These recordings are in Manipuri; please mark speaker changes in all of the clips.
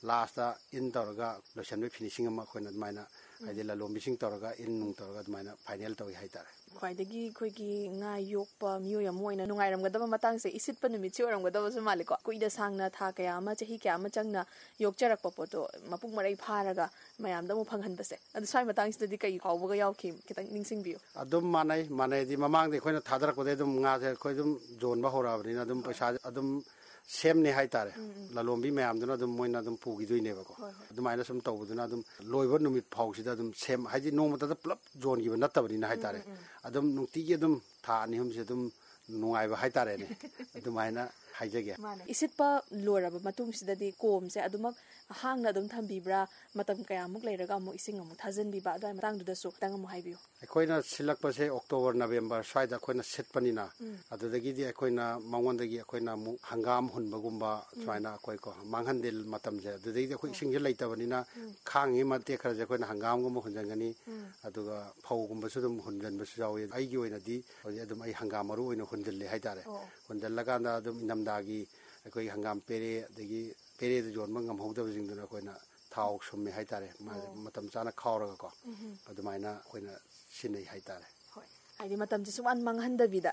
Speaker 1: ꯂꯥꯁꯇ ꯏꯟ ꯇꯧꯔꯒ ꯂꯣꯏꯁꯟꯕ ꯐꯤꯅꯤꯁꯤꯡ ꯑꯃ ꯑꯩꯈꯣꯏꯅ ꯑꯗꯨꯃꯥꯏꯅ ꯍꯥꯏꯗꯤ ꯂꯂꯣꯟꯕꯤꯁꯤꯡ ꯇꯧꯔꯒ ꯏꯟ ꯅꯨꯡ ꯇꯧꯔꯒ ꯑꯗꯨꯃꯥꯏꯅ ꯐꯥꯏꯅꯦꯜ ꯇꯧꯏ ꯍꯥꯏꯇꯥꯔꯦ
Speaker 2: ꯈ꯭ꯋꯥꯏꯗꯒꯤ ꯑꯩꯈꯣꯏꯒꯤ ꯉꯥ ꯌꯣꯛꯄ ꯃꯤꯑꯣꯏ ꯑꯃ ꯑꯣꯏꯅ ꯅꯨꯡꯉꯥꯏꯔꯝꯒꯗꯕ ꯃꯇꯥꯡꯁꯦ ꯏꯁꯤꯠꯄ ꯅꯨꯃꯤꯠꯁꯤ ꯑꯣꯏꯔꯝꯒꯗꯕꯁꯨ ꯃꯥꯜꯂꯦꯀꯣ ꯀꯨꯏꯅ ꯁꯥꯡꯅ ꯊꯥ ꯀꯌꯥ ꯑꯃ ꯆꯍꯤ ꯀꯌꯥ ꯑꯃ ꯆꯪꯅ ꯌꯣꯛꯆꯔꯛꯄ ꯄꯣꯠꯇꯣ ꯃꯄꯨꯡ ꯃꯔꯩ ꯐꯥꯔꯒ ꯃꯌꯥꯝꯗ ꯑꯃꯨꯛ ꯐꯪꯍꯟꯕꯁꯦ ꯑꯗꯨ ꯁ꯭ꯋꯥꯏ ꯃꯇꯥꯡꯁꯤꯗꯗꯤ ꯀꯩ ꯐꯥꯎꯕꯒ ꯌꯥꯎꯈꯤ ꯈꯤꯇꯪ ꯅꯤꯡꯁꯤꯡꯕꯤꯌꯨ
Speaker 1: ꯑꯗꯨꯝ ꯃꯥꯟꯅꯩꯗꯤ ꯃꯃꯥꯡꯗ ꯑꯩꯈꯣꯏꯅ ꯊꯥꯗꯔꯛꯄꯗꯩ ꯑꯗꯨꯝ ꯉꯥꯁꯦ ꯑꯩꯈꯣꯏ ꯑꯗꯨꯝ ꯌꯣꯟꯕ ꯍꯧꯔꯛꯑꯕꯅꯤꯅ ꯑꯗꯨꯝ ꯄꯩꯁꯥꯁꯦ ꯑꯗꯨꯝ ꯁꯦꯝꯅꯦ ꯍꯥꯏꯇꯥꯔꯦ ꯂꯂꯣꯟꯕꯤ ꯃꯌꯥꯝꯗꯨꯅ ꯑꯗꯨꯝ ꯃꯣꯏꯅ ꯑꯗꯨꯝ ꯄꯨꯈꯤꯗꯣꯏꯅꯦꯕꯀꯣ ꯑꯗꯨꯃꯥꯏꯅ ꯁꯨꯝ ꯇꯧꯕꯗꯨꯅ ꯑꯗꯨꯝ ꯂꯣꯏꯕ ꯅꯨꯃꯤꯠ ꯐꯥꯎꯁꯤꯗ ꯑꯗꯨꯝ ꯁꯦꯝ ꯍꯥꯏꯗꯤ ꯅꯣꯡꯃꯇꯗ ꯄꯨꯂꯞ ꯌꯣꯟꯈꯤꯕ ꯅꯠꯇꯕꯅꯤꯅ ꯍꯥꯏꯇꯥꯔꯦ ꯑꯗꯨꯝ ꯅꯨꯡꯇꯤꯒꯤ ꯑꯗꯨꯝ ꯊꯥ 2-3ꯁꯦ ꯑꯗꯨꯝ ꯅꯨꯡꯉꯥꯏꯕ ꯍꯥꯏꯇꯥꯔꯦꯅꯦ ꯑꯗꯨꯃꯥꯏꯅ ꯍꯥꯏꯖꯒꯦ
Speaker 2: ꯏꯁꯤꯠꯄ ꯂꯣꯏꯔꯕ ꯃꯇꯨꯡꯁꯤꯗꯗꯤ ꯀꯣꯝꯁꯦ ꯑꯗꯨꯃꯛ ꯍꯥꯡꯅ ꯑꯗꯨꯝ ꯊꯝꯕꯤꯕ꯭ꯔꯥ ꯃꯇꯝ ꯀꯌꯥꯃꯨꯛ ꯂꯩꯔꯒ ꯑꯃꯨꯛ ꯏꯁꯤꯡ ꯑꯃꯨꯛ ꯊꯥꯖꯤꯟꯕꯤꯕ ꯑꯗꯨꯒꯤ ꯃꯇꯥꯡꯗꯨꯗꯁꯨ ꯈꯤꯇꯪ ꯑꯃꯨꯛ ꯍꯥꯏꯕꯤꯌꯨ
Speaker 1: ꯑꯩꯈꯣꯏꯅ ꯁꯤꯜꯂꯛꯄꯁꯦ ꯑꯣꯛꯇꯣꯕꯔ ꯅꯕꯦꯝꯕꯔ ꯁ꯭ꯋꯥꯏꯗ ꯑꯩꯈꯣꯏꯅ ꯁꯤꯠꯄꯅꯤꯅ ꯑꯗꯨꯗꯒꯤꯗꯤ ꯑꯩꯈꯣꯏꯅ ꯃꯉꯣꯟꯗꯒꯤ ꯑꯩꯈꯣꯏꯅ ꯑꯃꯨꯛ ꯍꯪꯒꯥꯝ ꯍꯨꯟꯕꯒꯨꯝꯕ ꯁꯨꯃꯥꯏꯅ ꯑꯩꯈꯣꯏꯀꯣ ꯃꯥꯡꯍꯟꯗꯦ ꯃꯇꯝꯁꯦ ꯑꯗꯨꯗꯒꯤꯗꯤ ꯑꯩꯈꯣꯏ ꯏꯁꯤꯡꯁꯦ ꯂꯩꯇꯕꯅꯤꯅ ꯈꯥꯡꯉꯤ ꯃꯇꯦꯛ ꯈꯔꯁꯦ ꯑꯩꯈꯣꯏꯅ ꯍꯪꯒꯥꯝꯒꯨꯝꯕ ꯍꯨꯟꯖꯟꯒꯅꯤ ꯑꯗꯨꯒ ꯐꯧꯒꯨꯝꯕꯁꯨ ꯑꯗꯨꯝ ꯍꯨꯟꯖꯟꯕꯁꯨ ꯌꯥꯎꯏ ꯑꯩꯒꯤ ꯑꯣꯏꯅꯗꯤ ꯍꯧꯖꯤꯛ ꯑꯗꯨꯝ ꯑꯩ ꯍꯪꯒꯥꯝ ꯃꯔꯨ ꯑꯣꯏꯅ ꯍꯨꯟꯖꯜꯂꯦ ꯍꯥꯏꯇꯥꯔꯦ ꯍꯨꯟꯖꯜꯂꯀꯥꯟꯗ ꯑꯗꯨꯝ ꯏꯪꯊꯝꯊꯥꯒꯤ ꯑꯩꯈꯣꯏ ꯍꯪꯒꯥꯝ ꯄꯦꯔꯦ ꯑꯗꯒꯤ ꯄꯦꯔꯦꯗ ꯌꯣꯟꯕ ꯉꯝꯍꯧꯗꯕꯁꯤꯡꯗꯨꯅ ꯑꯩꯈꯣꯏꯅ ꯊꯥꯎ ꯁꯨꯝꯃꯦ ꯍꯥꯏꯇꯥꯔꯦ ꯃꯥꯁꯦ ꯃꯇꯝ ꯆꯥꯅ ꯈꯥꯎꯔꯒꯀꯣ ꯑꯗꯨꯃꯥꯏꯅ ꯑꯩꯈꯣꯏꯅ ꯁꯤꯟꯅꯩ ꯍꯥꯏꯇꯥꯔꯦ
Speaker 2: ꯍꯥꯏꯗꯤ ꯃꯇꯝꯁꯤ ꯁꯨꯡꯃꯥꯡ ꯃꯥꯡꯍꯟꯗꯕꯤꯗ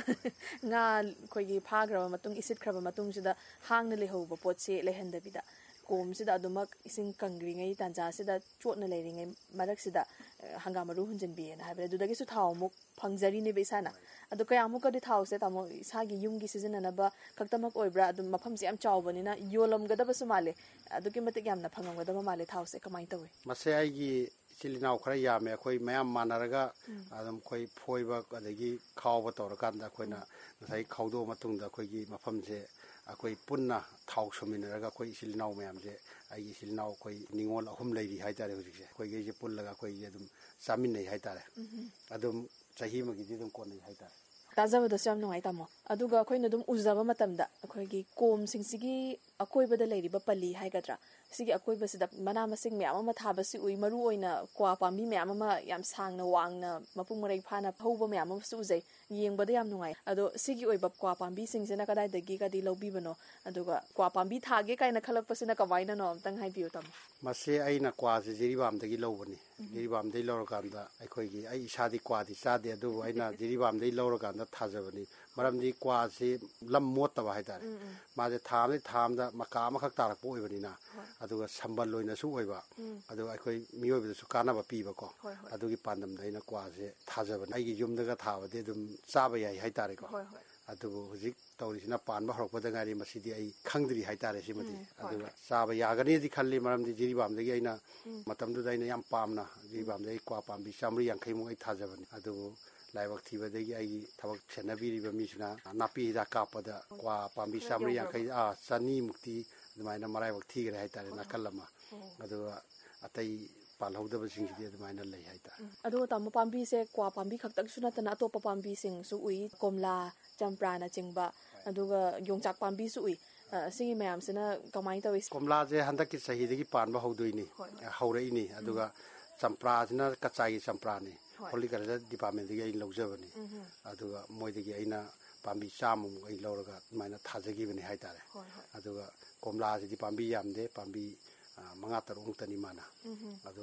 Speaker 2: ꯉꯥ ꯑꯩꯈꯣꯏꯒꯤ ꯐꯥꯈ꯭ꯔꯕ ꯃꯇꯨꯡ ꯏꯁꯤꯠꯈ꯭ꯔꯕ ꯃꯇꯨꯡꯁꯤꯗ ꯍꯥꯡꯅ ꯂꯩꯍꯧꯕ ꯄꯣꯠꯁꯦ ꯂꯩꯍꯟꯗꯕꯤꯗ ꯀꯣꯝꯁꯤꯗ ꯑꯗꯨꯃꯛ ꯏꯁꯤꯡ ꯀꯪꯒ꯭ꯔꯤꯉꯩ ꯇꯥꯟꯖꯥꯁꯤꯗ ꯆꯣꯠꯅ ꯂꯩꯔꯤꯉꯩ ꯃꯔꯛꯁꯤꯗ ꯍꯪꯒꯥꯝ ꯃꯔꯨ ꯍꯨꯟꯖꯤꯟꯕꯤꯌꯦꯅ ꯍꯥꯏꯕꯗ ꯑꯗꯨꯗꯒꯤꯁꯨ ꯊꯥꯎ ꯑꯃꯨꯛ ꯐꯪꯖꯔꯤꯅꯦꯕ ꯏꯁꯥꯅ ꯑꯗꯣ ꯀꯌꯥꯃꯨꯛꯀꯗꯤ ꯊꯥꯎꯁꯦ ꯇꯥꯃꯣ ꯏꯁꯥꯒꯤ ꯌꯨꯝꯒꯤ ꯁꯤꯖꯤꯟꯅꯅꯕ ꯈꯛꯇꯃꯛ ꯑꯣꯏꯕ꯭ꯔꯥ ꯑꯗꯨꯝ ꯃꯐꯝꯁꯦ ꯌꯥꯝ ꯆꯥꯎꯕꯅꯤꯅ ꯌꯣꯜꯂꯝꯒꯗꯕꯁꯨ ꯃꯥꯜꯂꯦ ꯑꯗꯨꯛꯀꯤ ꯃꯇꯤꯛ ꯌꯥꯝꯅ ꯐꯪꯉꯝꯒꯗꯕ ꯃꯥꯜꯂꯦ ꯊꯥꯎꯁꯦ ꯀꯃꯥꯏꯅ ꯇꯧꯏ
Speaker 1: ꯃꯁꯦ ꯑꯩꯒꯤ ꯏꯆꯤꯜ ꯏꯅꯥꯎ ꯈꯔ ꯌꯥꯝꯃꯦ ꯑꯩꯈꯣꯏ ꯃꯌꯥꯝ ꯃꯥꯟꯅꯔꯒ ꯑꯗꯨꯝ ꯑꯩꯈꯣꯏ ꯐꯣꯏꯕ ꯑꯗꯒꯤ ꯈꯥꯎꯕ ꯇꯧꯔꯀꯥꯟꯗ ꯑꯩꯈꯣꯏꯅ ꯉꯁꯥꯏ ꯈꯥꯎꯗꯣꯛꯑ ꯃꯇꯨꯡꯗ ꯑꯩꯈꯣꯏꯒꯤ ꯃꯐꯝꯁꯦ ꯑꯩꯈꯣꯏ ꯄꯨꯟꯅ ꯊꯥꯎ ꯁꯨꯝꯃꯤꯟꯅꯔꯒ ꯑꯩꯈꯣꯏ ꯏꯆꯤꯜ ꯏꯅꯥꯎ ꯃꯌꯥꯝꯁꯦ ꯑꯩꯒꯤ ꯏꯆꯤꯜ ꯏꯅꯥꯎ ꯑꯩꯈꯣꯏ ꯅꯤꯉꯣꯜ 3 ꯂꯩꯔꯤ ꯍꯥꯏꯇꯥꯔꯦ ꯍꯧꯖꯤꯛꯁꯦ ꯑꯩꯈꯣꯏꯒꯩꯁꯦ ꯄꯨꯜꯂꯒ ꯑꯩꯈꯣꯏꯒꯤ ꯑꯗꯨꯝ ꯆꯥꯃꯤꯟꯅꯩ ꯍꯥꯏꯇꯥꯔꯦ ꯑꯗꯨꯝ ꯆꯍꯤ ꯑꯃꯒꯤꯗꯤ ꯑꯗꯨꯝ ꯀꯣꯟꯅꯩ ꯍꯥꯏꯇꯥꯔꯦ
Speaker 2: ꯇꯥꯖꯕꯗꯁꯨ ꯌꯥꯝ ꯅꯨꯡꯉꯥꯏ ꯇꯥꯃꯣ ꯑꯗꯨꯒ ꯑꯩꯈꯣꯏꯅ ꯑꯗꯨꯝ ꯎꯖꯕ ꯃꯇꯝꯗ ꯑꯩꯈꯣꯏꯒꯤ ꯀꯣꯝꯁꯤꯡꯁꯤꯒꯤ ꯑꯀꯣꯏꯕꯗ ꯂꯩꯔꯤꯕ ꯄꯜꯂꯤ ꯍꯥꯏꯒꯗ꯭ꯔꯥ ꯁꯤꯒꯤ ꯑꯀꯣꯏꯕꯁꯤꯗ ꯃꯅꯥ ꯃꯁꯤꯡ ꯃꯌꯥꯝ ꯑꯃ ꯊꯥꯕꯁꯤ ꯎꯏ ꯃꯔꯨ ꯑꯣꯏꯅ ꯀ꯭ꯋꯥ ꯄꯥꯝꯕꯤ ꯃꯌꯥꯝ ꯑꯃ ꯌꯥꯝ ꯁꯥꯡꯅ ꯋꯥꯡꯅ ꯃꯄꯨꯡ ꯃꯔꯩ ꯐꯥꯅ ꯍꯧꯕ ꯃꯌꯥꯝ ꯑꯃꯁꯨ ꯎꯖꯩ ꯌꯦꯡꯕꯗ ꯌꯥꯝ ꯅꯨꯡꯉꯥꯏ ꯑꯗꯣ ꯁꯤꯒꯤ ꯑꯣꯏꯕ ꯀ꯭ꯋꯥ ꯄꯥꯝꯕꯤꯁꯤꯡꯁꯤꯅ ꯀꯗꯥꯏꯗꯒꯤ ꯂꯧꯕꯤꯕꯅꯣ ꯑꯗꯨꯒ ꯀ꯭ꯋꯥ ꯄꯥꯝꯕꯤ ꯊꯥꯒꯦ ꯀꯥꯏꯅ ꯈꯜꯂꯛꯄꯁꯤꯅ ꯀꯃꯥꯏꯅꯅꯣ ꯑꯝꯇꯪ ꯍꯥꯏꯕꯤꯌꯨ ꯇꯥꯃꯣ
Speaker 1: ꯃꯁꯤ ꯑꯩꯅ ꯀ꯭ꯋꯥꯁꯦ ꯖꯤꯔꯤꯕꯥꯝꯗꯒꯤ ꯂꯧꯕꯅꯤ ꯖꯤꯔꯤꯕꯥꯝꯗꯒꯤ ꯂꯧꯔꯀꯥꯟꯗ ꯑꯩꯈꯣꯏꯒꯤ ꯑꯩ ꯏꯁꯥꯗꯤ ꯀ꯭ꯋꯥꯗꯤ ꯆꯥꯗꯦ ꯑꯗꯨꯕꯨ ꯑꯩꯅ ꯖꯤꯔꯤꯕꯥꯝꯗꯒꯤ ꯂꯧꯔꯀꯥꯟꯗ ꯊꯥꯖꯕꯅꯤ ꯃꯔꯝꯗꯤ ꯀ꯭ꯋꯥꯁꯤ ꯂꯝ ꯃꯣꯠꯇꯕ ꯍꯥꯏꯇꯥꯔꯦ ꯃꯥꯁꯦ ꯊꯥ ꯑꯃꯗ ꯃꯀꯥ ꯑꯃꯈꯛ ꯇꯥꯔꯛꯄ ꯑꯣꯏꯕꯅꯤꯅ ꯑꯗꯨꯒ ꯁꯝꯕꯜ ꯑꯣꯏꯅꯁꯨ ꯑꯣꯏꯕ ꯑꯗꯨꯒ ꯑꯩꯈꯣꯏ ꯃꯤꯑꯣꯏꯕꯗꯁꯨ ꯀꯥꯟꯅꯕ ꯄꯤꯕꯀꯣ ꯑꯗꯨꯒꯤ ꯄꯥꯟꯗꯝꯗ ꯑꯩꯅ ꯀ꯭ꯋꯥꯁꯦ ꯊꯥꯖꯕꯅꯤ ꯑꯩꯒꯤ ꯌꯨꯝꯗꯒ ꯊꯥꯕꯗꯤ ꯑꯗꯨꯝ ꯆꯥꯕ ꯌꯥꯏ ꯍꯥꯏꯇꯥꯔꯦꯀꯣ ꯑꯗꯨꯕꯨ ꯍꯧꯖꯤꯛ ꯇꯧꯔꯤꯁꯤꯅ ꯄꯥꯟꯕ ꯍꯧꯔꯛꯄꯗ ꯉꯥꯏꯔꯤ ꯃꯁꯤꯗꯤ ꯑꯩ ꯈꯪꯗ꯭ꯔꯤ ꯍꯥꯏꯇꯥꯔꯦ ꯁꯤꯃꯗꯤ ꯑꯗꯨꯒ ꯆꯥꯕ ꯌꯥꯒꯅꯤꯗꯤ ꯈꯜꯂꯤ ꯃꯔꯝꯗꯤ ꯖꯤꯔꯤꯕꯥꯝꯗꯒꯤ ꯑꯩꯅ ꯃꯇꯝꯗꯨꯗ ꯑꯩꯅ ꯌꯥꯝ ꯄꯥꯝꯅ ꯖꯤꯔꯤꯕꯥꯝꯗꯒꯤ ꯀ꯭ꯋꯥ ꯄꯥꯝꯕꯤ 150-150ꯃꯨꯛ ꯑꯩ ꯊꯥꯖꯕꯅꯤ ꯑꯗꯨꯕꯨ ꯂꯥꯏꯕꯛ ꯊꯤꯕꯗꯒꯤ ꯑꯩꯒꯤ ꯊꯕꯛ ꯁꯦꯟꯅꯕꯤꯔꯤꯕ ꯃꯤꯁꯤꯅ ꯅꯥꯄꯤ ꯍꯤꯗꯥꯛ ꯀꯥꯞꯄꯗ ꯀ꯭ꯋꯥ ꯄꯥꯝꯕꯤ 150 100ꯃꯨꯛꯇꯤ ꯑꯗꯨꯃꯥꯏꯅ ꯃꯔꯥꯏꯕꯛ ꯊꯤꯈ꯭ꯔꯦ ꯍꯥꯏꯇꯥꯔꯦ ꯅꯥꯀꯜ ꯑꯃ ꯑꯗꯨꯒ ꯑꯇꯩ ꯄꯥꯜꯍꯧꯗꯕꯁꯤꯡꯁꯤꯗꯤ ꯑꯗꯨꯃꯥꯏꯅ ꯂꯩ ꯍꯥꯏꯇꯥꯔꯦ
Speaker 2: ꯑꯗꯨꯒ ꯇꯥꯃꯣ ꯄꯥꯝꯕꯤꯁꯦ ꯀ꯭ꯋꯥ ꯄꯥꯝꯕꯤ ꯈꯛꯇꯪꯁꯨ ꯅꯠꯇꯅ ꯑꯇꯣꯞꯄ ꯄꯥꯝꯕꯤꯁꯤꯡꯁꯨ ꯎꯏ ꯀꯣꯝꯂꯥ ꯆꯝꯄ꯭ꯔꯥꯅꯆꯤꯡꯕ ꯑꯗꯨꯒ ꯌꯣꯡꯆꯥꯛ ꯄꯥꯝꯕꯤꯁꯨ ꯎꯏ ꯁꯤꯒꯤ ꯃꯌꯥꯝꯁꯤꯅ ꯀꯃꯥꯏꯅ ꯇꯧꯏ
Speaker 1: ꯀꯣꯝꯂꯥꯁꯦ ꯍꯟꯗꯛꯀꯤ ꯆꯍꯤꯗꯒꯤ ꯄꯥꯟꯕ ꯍꯧꯗꯣꯏꯅꯤ ꯍꯧꯔꯛꯏꯅꯤ ꯑꯗꯨꯒ ꯆꯝꯄ꯭ꯔꯥꯁꯤꯅ ꯀꯆꯥꯏꯒꯤ ꯆꯝꯄ꯭ꯔꯥꯅꯤ ꯍꯣꯔꯇꯤꯀꯜꯆꯔ ꯗꯤꯄꯥꯔꯠꯃꯦꯟꯇꯒꯤ ꯑꯩ ꯂꯧꯖꯕꯅꯤ ꯑꯗꯨꯒ ꯃꯣꯏꯗꯒꯤ ꯑꯩꯅ ꯄꯥꯝꯕꯤ 100ꯃꯨꯛ ꯑꯩ ꯂꯧꯔꯒ ꯑꯗꯨꯃꯥꯏꯅ ꯊꯥꯖꯈꯤꯕꯅꯤ ꯍꯥꯏꯇꯥꯔꯦ ꯑꯗꯨꯒ ꯀꯣꯝꯂꯥꯁꯤꯗꯤ ꯄꯥꯝꯕꯤ ꯌꯥꯝꯗꯦ ꯄꯥꯝꯕꯤ 5-6ꯃꯨꯛꯇꯅꯤ ꯃꯥꯅ ꯑꯗꯣ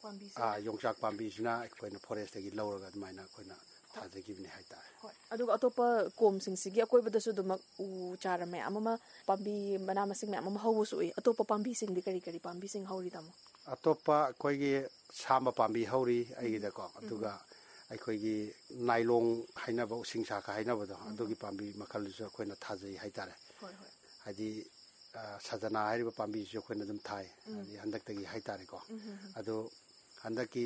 Speaker 1: ꯌꯣꯡꯆꯥꯛ ꯄꯥꯝꯕꯤꯁꯤꯅ ꯑꯩꯈꯣꯏꯅ ꯐꯣꯔꯦꯁꯇꯒꯤ ꯂꯧꯔꯒ ꯑꯗꯨꯃꯥꯏꯅ ꯑꯩꯈꯣꯏꯅ ꯊꯥꯖꯈꯤꯕꯅꯤ ꯍꯥꯏꯇꯥꯔꯦ
Speaker 2: ꯑꯗꯨꯒ ꯑꯇꯣꯞꯄ ꯀꯣꯝꯁꯤꯡꯁꯤꯒꯤ ꯑꯀꯣꯏꯕꯗꯁꯨ ꯑꯗꯨꯃꯛ ꯎ ꯆꯥꯔ ꯃꯌꯥꯝ ꯑꯃ ꯄꯥꯝꯕꯤ ꯃꯅꯥ ꯃꯁꯤꯡ ꯃꯌꯥꯝ ꯑꯃ ꯍꯧꯕꯁꯨ ꯎꯏ ꯑꯇꯣꯞꯄ ꯄꯥꯝꯕꯤꯁꯤꯡꯗꯤ ꯀꯔꯤ ꯄꯥꯝꯕꯤꯁꯤꯡ ꯍꯧꯔꯤ ꯇꯥꯃꯣ
Speaker 1: ꯑꯇꯣꯞꯄ ꯑꯩꯈꯣꯏꯒꯤ ꯁꯥꯝꯕ ꯄꯥꯝꯕꯤ ꯍꯧꯔꯤ ꯑꯩꯒꯤꯗꯀꯣ ꯑꯗꯨꯒ ꯑꯩꯈꯣꯏꯒꯤ ꯅꯥꯏꯂꯣꯡ ꯍꯥꯏꯅꯕ ꯎꯁꯤꯡꯁꯥꯀ ꯍꯥꯏꯅꯕꯗꯣ ꯑꯗꯨꯒꯤ ꯄꯥꯝꯕꯤ ꯃꯈꯜꯗꯨꯁꯨ ꯑꯩꯈꯣꯏꯅ ꯊꯥꯖꯩ ꯍꯥꯏꯇꯥꯔꯦ ꯍꯥꯏꯗꯤ ꯁꯖꯅꯥ ꯍꯥꯏꯔꯤꯕ ꯄꯥꯝꯕꯤꯁꯤꯁꯨ ꯑꯩꯈꯣꯏꯅ ꯑꯗꯨꯝ ꯊꯥꯏ ꯍꯥꯏꯗꯤ ꯍꯟꯗꯛꯇꯒꯤ ꯍꯥꯏꯇꯥꯔꯦꯀꯣ ꯑꯗꯣ ꯍꯟꯗꯛꯀꯤ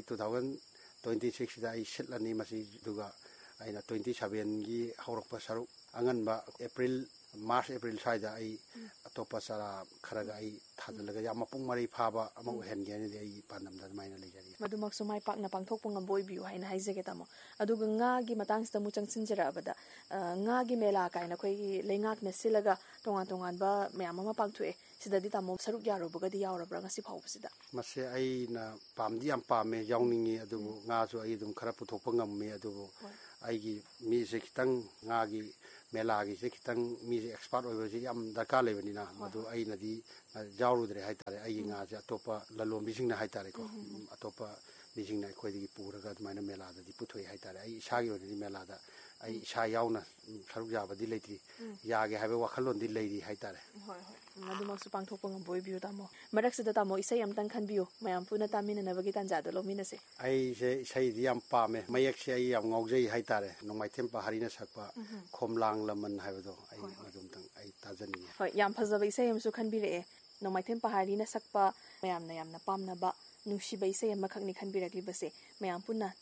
Speaker 1: 2026ꯁꯤꯗ ꯑꯩ ꯁꯤꯠꯂꯅꯤ ꯃꯁꯤ ꯑꯗꯨꯒ ꯑꯩꯅ 27ꯒꯤ ꯍꯧꯔꯛꯄ ꯁꯔꯨꯛ ꯑꯉꯟꯕ ꯃꯥꯔꯆ ꯑꯦꯄ꯭ꯔꯤꯜ ꯁ꯭ꯋꯥꯏꯗ ꯑꯩ ꯑꯇꯣꯞꯄ ꯆꯥꯔꯥ ꯈꯔꯒ ꯑꯩ ꯊꯥꯖꯤꯜꯂꯒ ꯌꯥꯝ ꯃꯄꯨꯡ ꯃꯔꯩ ꯐꯥꯕ ꯑꯃ ꯑꯣꯏꯍꯟꯒꯦꯅꯗꯤ ꯑꯩꯒꯤ ꯄꯥꯟꯗꯝꯗ ꯑꯗꯨꯃꯥꯏꯅ ꯂꯩꯖꯔꯤ
Speaker 2: ꯃꯗꯨꯃꯛꯁꯨ ꯃꯥꯏ ꯄꯥꯛꯅ ꯄꯥꯡꯊꯣꯛꯄ ꯉꯝꯕ ꯑꯣꯏꯕꯤꯌꯨ ꯍꯥꯏꯅ ꯍꯥꯏꯖꯒꯦ ꯇꯥꯃꯣ ꯑꯗꯨꯒ ꯉꯥꯒꯤ ꯃꯇꯥꯡꯁꯤꯗ ꯑꯃꯨꯛ ꯆꯪꯁꯤꯟꯖꯔꯛꯑꯕꯗ ꯉꯥꯒꯤ ꯃꯦꯂꯥ ꯀꯥꯏꯅ ꯑꯩꯈꯣꯏꯒꯤ ꯂꯩꯉꯥꯛꯅ ꯁꯤꯜꯂꯒ ꯇꯣꯉꯥꯟ ꯇꯣꯉꯥꯟꯕ ꯃꯌꯥꯝ ꯑꯃ ꯄꯥꯡꯊꯣꯛꯑꯦ ꯁꯤꯗꯗꯤ ꯇꯥꯃꯣ ꯁꯔꯨꯛ ꯌꯥꯔꯨꯕꯒꯗꯤ ꯌꯥꯎꯔꯕ꯭ꯔꯥ ꯉꯁꯤ ꯐꯥꯎꯕꯁꯤꯗ?
Speaker 1: ꯃꯁꯤ ꯑꯩꯅ ꯄꯥꯝꯗꯤ ꯌꯥꯝ ꯄꯥꯝꯃꯦ, ꯌꯥꯎꯅꯤꯡꯉꯤ, ꯑꯗꯨꯕꯨ ꯉꯥꯁꯨ ꯑꯩ ꯑꯗꯨꯝ ꯈꯔ ꯄꯨꯊꯣꯛꯄ ꯉꯝꯃꯤ, ꯑꯗꯨꯕꯨ ꯑꯩꯒꯤ ꯃꯤꯁꯦ ꯈꯤꯇꯪ ꯉꯥꯒꯤ ꯃꯦꯂꯥꯒꯤꯁꯦ ꯈꯤꯇꯪ ꯃꯤꯁꯦ ꯑꯦꯛꯁꯄꯥꯔꯠ ꯑꯣꯏꯕꯁꯤ ꯌꯥꯝ ꯗꯔꯀꯥꯔ ꯂꯩꯕꯅꯤꯅ ꯃꯗꯨ ꯑꯩꯅꯗꯤ ꯌꯥꯎꯔꯨꯗ꯭ꯔꯦ ꯍꯥꯏꯇꯥꯔꯦ. ꯑꯩꯒꯤ ꯉꯥꯁꯦ ꯑꯇꯣꯞꯄ ꯂꯂꯣꯟꯕꯤꯁꯤꯡꯅ ꯍꯥꯏꯇꯥꯔꯦꯀꯣ, ꯑꯇꯣꯞꯄ ꯃꯤꯁꯤꯡꯅ ꯑꯩꯈꯣꯏꯗꯒꯤ ꯄꯨꯔꯒ ꯑꯗꯨꯃꯥꯏꯅ ꯃꯦꯂꯥꯗꯗꯤ ꯄꯨꯊꯣꯛꯏ ꯍꯥꯏꯇꯥꯔꯦ. ꯑꯩ ꯏꯁꯥꯒꯤ ꯑꯣꯏꯅꯗꯤ ꯃꯦꯂꯥꯗ ꯑꯩ ꯏꯁꯥ ꯌꯥꯎꯅ ꯁꯔꯨꯛ ꯌꯥꯕꯗꯤ ꯂꯩꯇ꯭ꯔꯤ, ꯌꯥꯒꯦ ꯍꯥꯏꯕ ꯋꯥꯈꯜꯂꯣꯟꯗꯤ ꯂꯩꯔꯤ ꯍꯥꯏꯇꯥꯔꯦ.
Speaker 2: ꯍꯣꯏ ꯍꯣꯏ, ꯑꯗꯨꯃꯛꯁꯨ ꯄꯥꯡꯊꯣꯛꯄ ꯉꯝꯕ ꯑꯣꯏꯕꯤꯌꯨ ꯇꯥꯃꯣ. ꯃꯔꯛꯁꯤꯗ ꯇꯥꯃꯣ ꯏꯁꯩ ꯑꯃꯇꯪ ꯈꯟꯕꯤꯌꯨ, ꯃꯌꯥꯝ ꯄꯨꯟꯅ ꯇꯥꯃꯤꯟꯅꯅꯕꯒꯤ ꯇꯥꯟꯖꯥꯗꯣ ꯂꯧꯃꯤꯟꯅꯁꯦ.
Speaker 1: ꯑꯩꯁꯦ ꯏꯁꯩꯗꯤ ꯌꯥꯝ ꯄꯥꯝꯃꯦ, ꯃꯌꯦꯛꯁꯦ ꯑꯩ ꯌꯥꯝ ꯉꯥꯎꯖꯩ ꯍꯥꯏꯇꯥꯔꯦ. ꯅꯣꯡꯃꯥꯏꯊꯦꯝ ꯄꯍꯥꯔꯤꯅ ꯁꯛꯄ ꯈꯣꯝꯂꯥꯡ ꯂꯃꯟ ꯍꯥꯏꯕꯗꯣ ꯑꯩ ꯃꯗꯨꯝꯇꯪ ꯑꯩ ꯇꯥꯖꯅꯤꯡꯉꯦ.
Speaker 2: ꯍꯣꯏ, ꯌꯥꯝ ꯐꯖꯕ ꯏꯁꯩ ꯑꯃꯁꯨ ꯈꯟꯕꯤꯔꯛꯑꯦ. ꯅꯣꯡꯃꯥꯏꯊꯦꯝ ꯄꯍꯥꯔꯤꯅ ꯁꯛꯄ ꯃꯌꯥꯝꯅ ꯌꯥꯝꯅ ꯄꯥꯝꯅꯕ ꯅꯨꯡꯁꯤꯕ ꯏꯁꯩ ꯑꯃꯈꯛꯅꯤ ꯈꯟꯕꯤꯔꯛꯂꯤꯕꯁꯦ. ꯃꯌꯥꯝ ꯄꯨꯟꯅ